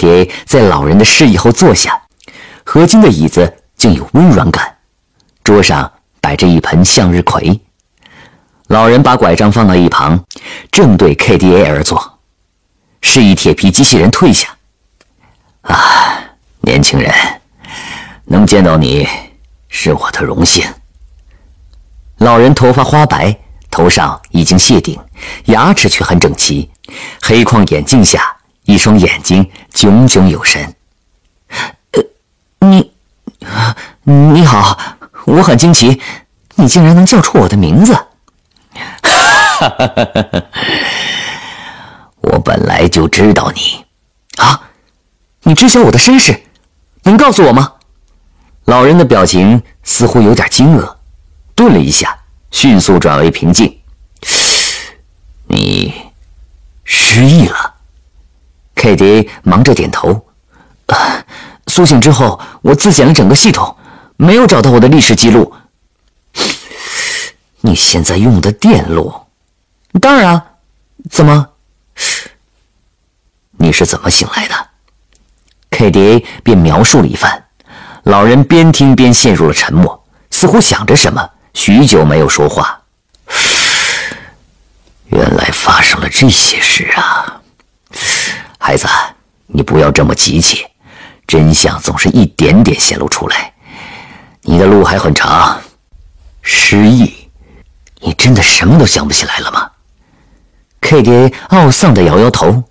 KDA 在老人的示意后坐下，合金的椅子竟有温软感，桌上摆着一盆向日葵。老人把拐杖放到一旁，正对 KDA 而坐，示意铁皮机器人退下。年轻人，能见到你是我的荣幸。老人头发花白，头上已经谢顶，牙齿却很整齐，黑框眼镜下一双眼睛炯炯有神。你好，我很惊奇，你竟然能叫出我的名字。我本来就知道你。你知晓我的身世，能告诉我吗？老人的表情似乎有点惊愕，顿了一下，迅速转为平静。你失忆了。KDA 忙着点头。苏醒之后，我自检了整个系统，没有找到我的历史记录。你现在用的电路？当然啊，怎么？你是怎么醒来的？ KDA 便描述了一番，老人边听边陷入了沉默，似乎想着什么，许久没有说话。原来发生了这些事啊！孩子，你不要这么急切，真相总是一点点显露出来，你的路还很长。失忆，你真的什么都想不起来了吗？ KDA 懊丧地摇摇头。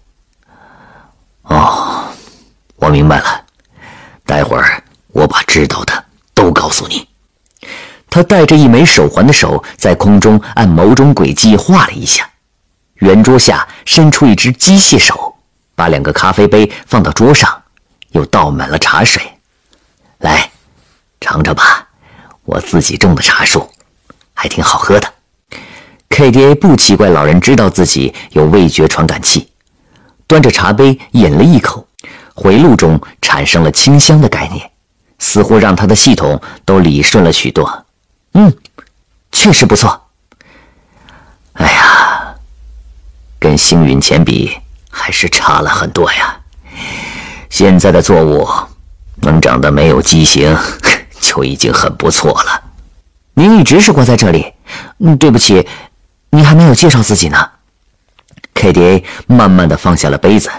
我明白了，待会儿我把知道的都告诉你。他戴着一枚手环的手在空中按某种轨迹画了一下，圆桌下伸出一只机械手，把2个咖啡杯放到桌上，又倒满了茶水。来，尝尝吧，我自己种的茶树，还挺好喝的。KDA 不奇怪老人知道自己有味觉传感器，端着茶杯饮了一口，回路中产生了清香的概念，似乎让他的系统都理顺了许多。确实不错。哎呀，跟星陨前比还是差了很多呀。现在的作物能长得没有畸形，就已经很不错了。您一直生活在这里？对不起，您还没有介绍自己呢。KDA 慢慢地放下了杯子。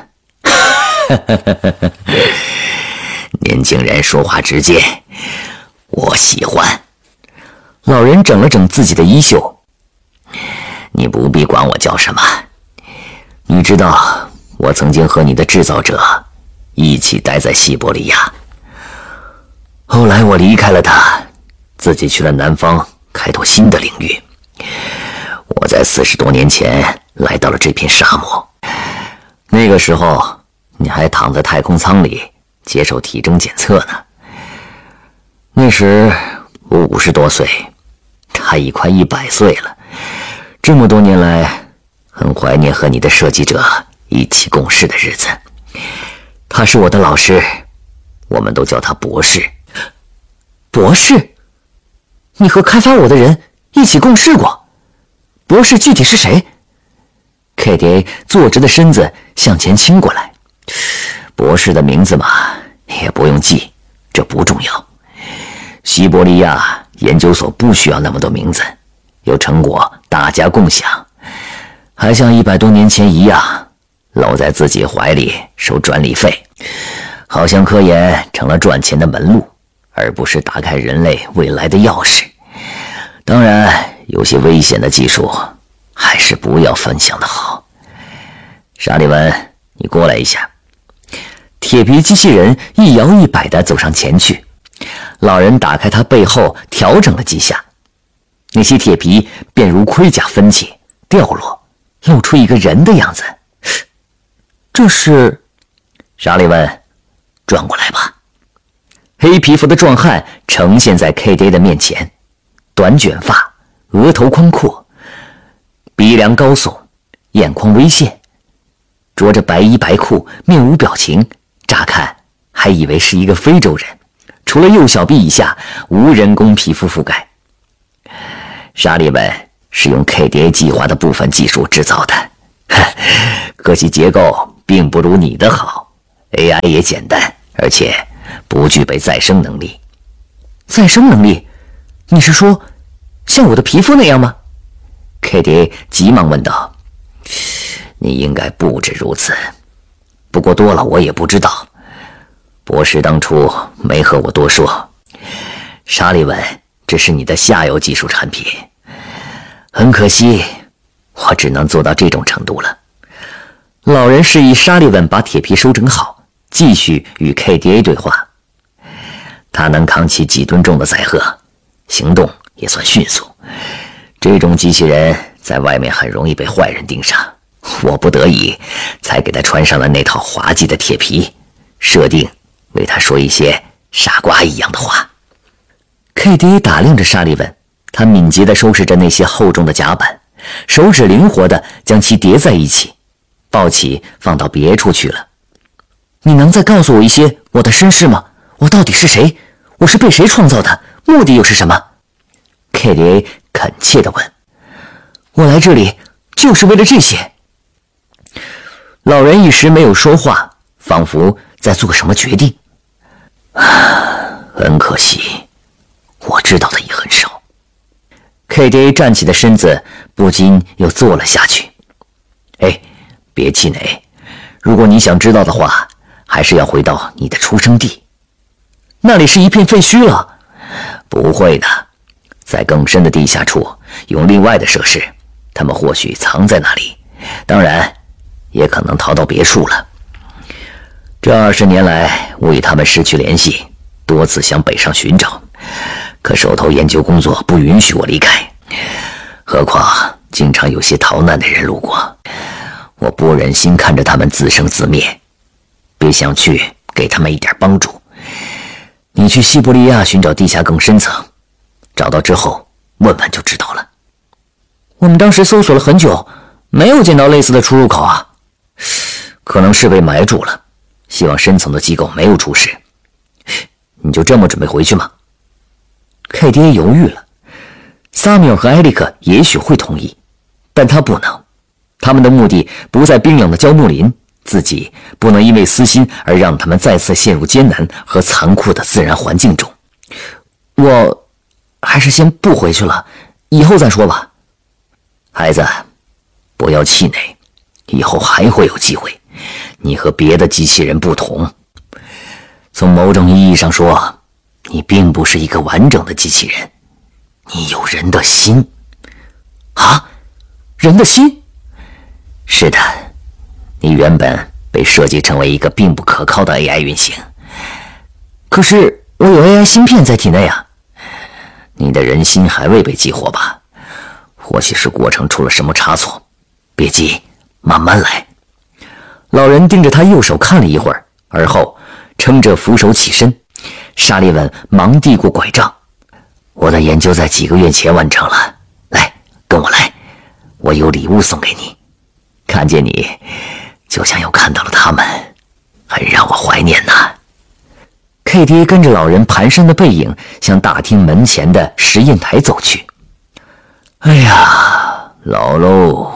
年轻人说话直接，我喜欢。老人整了整自己的衣袖。你不必管我叫什么，你知道我曾经和你的制造者一起待在西伯利亚，后来我离开了他，自己去了南方开拓新的领域。我在40多年前来到了这片沙漠，那个时候你还躺在太空舱里接受体征检测呢。那时我50多岁，他已快100岁了。这么多年来，很怀念和你的设计者一起共事的日子。他是我的老师，我们都叫他博士。博士？你和开发我的人一起共事过？博士具体是谁？ KDA 坐直的身子向前倾过来。博士的名字嘛，也不用记，这不重要。西伯利亚研究所不需要那么多名字，有成果大家共享，还像100多年前一样搂在自己怀里收专利费，好像科研成了赚钱的门路，而不是打开人类未来的钥匙。当然，有些危险的技术还是不要分享的好。沙利文，你过来一下。铁皮机器人一摇一摆地走上前去，老人打开他背后调整了几下，那些铁皮便如盔甲分解掉落，露出一个人的样子。这是……沙利文，转过来吧。黑皮肤的壮汉呈现在 KDA 的面前，短卷发，额头宽阔，鼻梁高耸，眼眶微现，着着白衣白裤，面无表情，乍看还以为是一个非洲人，除了右小臂以下无人工皮肤覆盖。沙利文是用 KDA 计划的部分技术制造的，可惜结构并不如你的好， AI 也简单，而且不具备再生能力。 再生能力？你是说像我的皮肤那样吗？ KDA 急忙问道。你应该不止如此，不过多了我也不知道。博士当初没和我多说，沙利文，这是你的下游技术产品，很可惜，我只能做到这种程度了。 老人示意沙利文把铁皮收整好，继续与 KDA 对话。 他能扛起几吨重的载荷，行动也算迅速。这种机器人在外面很容易被坏人盯上，我不得已才给他穿上了那套滑稽的铁皮，设定为他说一些傻瓜一样的话。 KDA 打量着沙利文，他敏捷地收拾着那些厚重的甲板，手指灵活地将其叠在一起，抱起放到别处去了。你能再告诉我一些我的身世吗？我到底是谁？我是被谁创造的？目的又是什么？ KDA 恳切地问。我来这里就是为了这些。老人一时没有说话，仿佛在做什么决定。 很可惜，我知道的也很少。 KDA 站起的身子不禁又坐了下去。 别气馁，如果你想知道的话，还是要回到你的出生地。 那里是一片废墟了。 不会的，在更深的地下处用另外的设施，他们或许藏在那里，当然也可能逃到别处了。这20年来，我与他们失去联系，多次想北上寻找，可手头研究工作不允许我离开，何况经常有些逃难的人路过，我不忍心看着他们自生自灭，别想去给他们一点帮助。你去西伯利亚寻找地下更深层，找到之后问问就知道了。 我们当时搜索了很久，没有见到类似的出入口啊。 可能是被埋住了，希望深层的机构没有出事。你就这么准备回去吗？ KDA 犹豫了。萨米尔和埃利克也许会同意，但他不能。他们的目的不在冰冷的焦木林，自己不能因为私心而让他们再次陷入艰难和残酷的自然环境中。我还是先不回去了，以后再说吧。 孩子，不要气馁，以后还会有机会。你和别的机器人不同，从某种意义上说，你并不是一个完整的机器人，你有人的心。 啊？人的心？ 是的，你原本被设计成为一个并不可靠的 AI 运行。 可是我有 AI 芯片在体内啊。 你的人心还未被激活吧？或许是过程出了什么差错，别急，慢慢来。 老人盯着他右手看了一会儿，而后撑着扶手起身。沙利文忙递过拐杖。 我的研究在几个月前完成了，来，跟我来，我有礼物送给你。看见你，就像又看到了他们，很让我怀念呐。 KDA 跟着老人蹒跚的背影向大厅门前的实验台走去。 哎呀，老喽！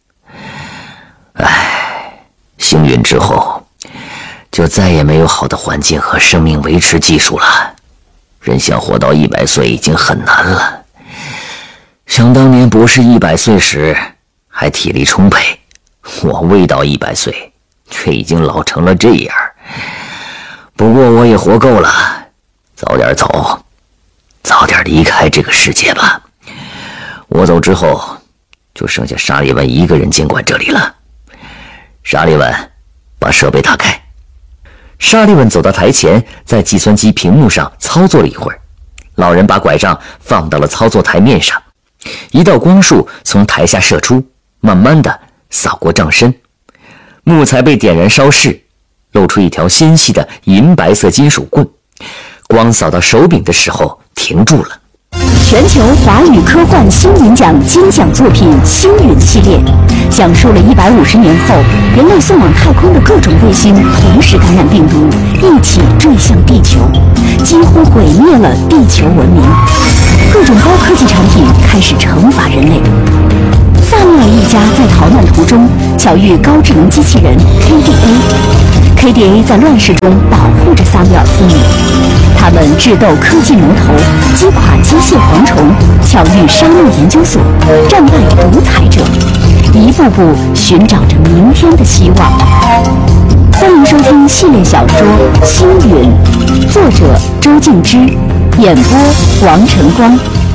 幸运之后，就再也没有好的环境和生命维持技术了。人想活到100岁已经很难了。想当年博士100岁时还体力充沛，我未到100岁，却已经老成了这样。不过我也活够了，早点走，早点离开这个世界吧。我走之后，就剩下沙利文一个人监管这里了。沙利文，把设备打开。 沙利文走到台前，在计算机屏幕上操作了一会儿。老人把拐杖放到了操作台面上，一道光束从台下射出，慢慢的扫过杖身，木材被点燃烧逝，露出一条纤细的银白色金属棍。光扫到手柄的时候停住了。 全球华语科幻星云奖金奖作品《星云》系列，讲述了150年后人类送往太空的各种卫星同时感染病毒，一起坠向地球，几乎毁灭了地球文明。各种高科技产品开始惩罚人类。萨缪尔一家在逃难途中巧遇高智能机器人 KDA。KDA 在乱世中保护着萨缪尔父女，他们智斗科技魔头，击垮机械蝗虫，巧遇沙漠研究所，战败独裁者，一步步寻找着明天的希望。欢迎收听系列小说《星云》，作者周静之，演播王晨光。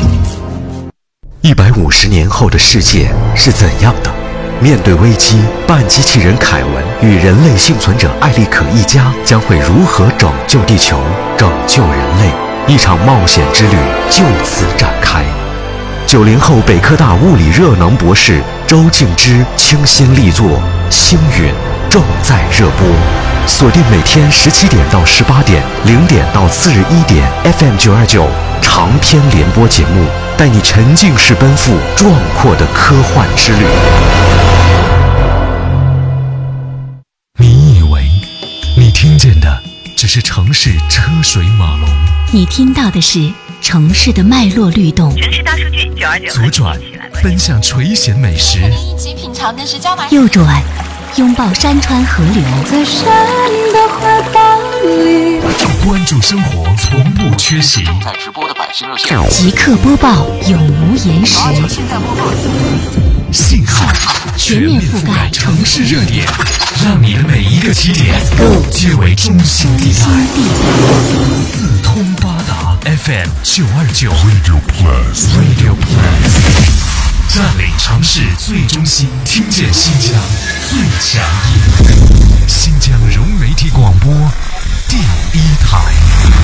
150年后的世界是怎样的？面对危机，半机器人凯文与人类幸存者艾利可一家将会如何拯救地球、拯救人类？一场冒险之旅就此展开。90后北科大物理热能博士周静之倾心力作《星云》正在热播，锁定每天17点到18点，0点到次日1点 FM 929长篇联播节目，带你沉浸式奔赴壮阔的科幻之旅。 你以为你听见的只是城市车水马龙， 你听到的是城市的脉络律动。 城市大数据929， 左转奔向垂涎美食， 一起品尝的是椒麻。右转拥抱山川河流， 在山的怀抱里， 关注生活从不缺席。 正在直播的百姓热线， 即刻播报，永无延时。 信号全面覆盖城市热点，让你的每一个起点皆为中心地带。四通八达 FM 929 Radio Plus， 占领城市最中心，听见新疆最强音，新疆融媒体广播第1台。